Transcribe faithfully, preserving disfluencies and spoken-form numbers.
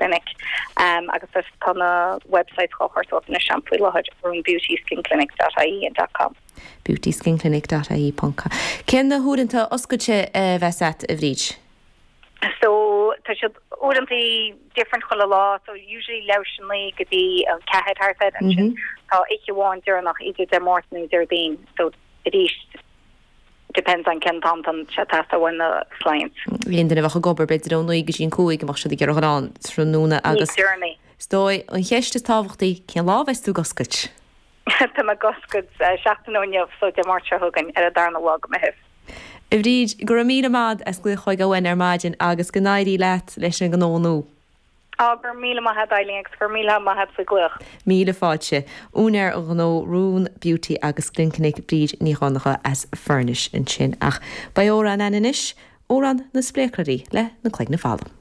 Clinic um, agus is tána website chochar na shampoo lahad rún beauty skin clinic dot I E dot com. beauty skin clinic dot I E panca. Cén na húdanta oscailte bheitsat a bhríd? So tá siad údantí different chola lá, so usually leishanlí go dtí an cehead hartad an sin tá ich bháin dearnach idir de mórtnú ar daon, so it is depends on ken tam tan chatasta when the clients. Líon duna bhecha gobar beidir ó nuige sin cúig go mar se gur an trúna agus stoi an cheiste táhachttaí cén lábheits tú goscailt. Tá a goscud seachtainóneamh so de mar thugan ar a darna lá go mehih. I bhríd gur mí amad as gluú chuig go bhain ar maidin agus go náirí leat leis an gnáú. Gur míle maithe dailíocht gur míle maithe sa gluach. Míle fáilte únar a ghnó rún beauty agus clinic bríd ní chánacha as furnish in sin ach ba órán aninis órán na spléclaí le na cléig na fála.